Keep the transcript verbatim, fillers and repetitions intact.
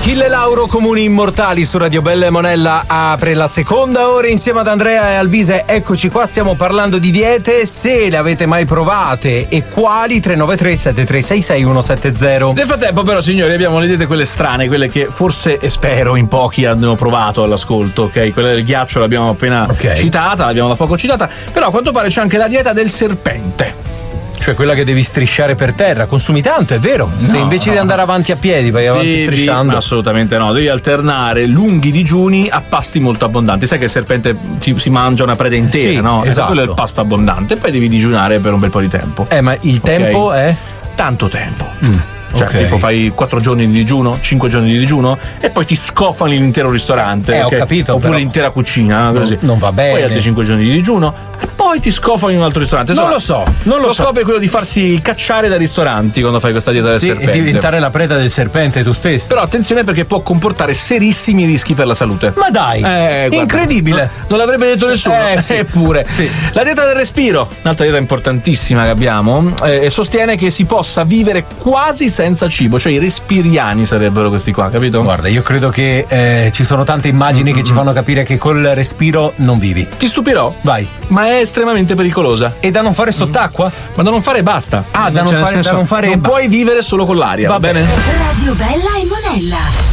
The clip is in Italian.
Achille Lauro, Comuni Immortali su Radio Bella e Monella apre la seconda ora insieme ad Andrea e Alvise. Eccoci qua, stiamo parlando di diete, se le avete mai provate e quali. Tre nove tre sette tre sei sei uno sette zero. Nel frattempo però, signori, abbiamo le diete quelle strane, quelle che forse e spero in pochi hanno provato all'ascolto, ok? Quella del ghiaccio l'abbiamo appena okay. citata, l'abbiamo da poco citata, però a quanto pare c'è anche la dieta del serpente. Cioè quella che devi strisciare per terra, consumi tanto, è vero? No, Se invece no. di andare avanti a piedi vai avanti devi, strisciando. Assolutamente no, devi alternare lunghi digiuni a pasti molto abbondanti. Sai che il serpente ci, si mangia una preda intera, sì, no? Esatto. Quello è il pasto abbondante, poi devi digiunare per un bel po' di tempo. Eh, ma il okay? tempo è? Tanto tempo. Mm. Cioè, okay. tipo fai quattro giorni di digiuno, cinque giorni di digiuno e poi ti scofani l'intero ristorante. Eh, okay? ho capito. Oppure però l'intera cucina, così. Non, non va bene. Poi altri cinque giorni di digiuno e poi ti scofani in un altro ristorante. Non Insomma, lo so, non lo, lo so. scopo è quello di farsi cacciare dai ristoranti quando fai questa dieta del sì, serpente. E diventare la preda del serpente tu stesso. Però attenzione, perché può comportare serissimi rischi per la salute. Ma dai, eh, guarda, incredibile. Non, non l'avrebbe detto nessuno. Eh, sì. Eppure. Sì. La dieta del respiro, un'altra dieta importantissima che abbiamo, eh, sostiene che si possa vivere quasi senza cibo, cioè i respiriani sarebbero questi qua, capito? Guarda, io credo che eh, ci sono tante immagini mm-hmm. che ci fanno capire che col respiro non vivi. Ti stupirò? Vai. Ma è estremamente pericolosa. E da non fare sott'acqua? Ma da non fare basta. Ah, da non cioè, fare, senso, da non fare non ba- puoi vivere solo con l'aria, va, va bene? Radio Bella e Monella.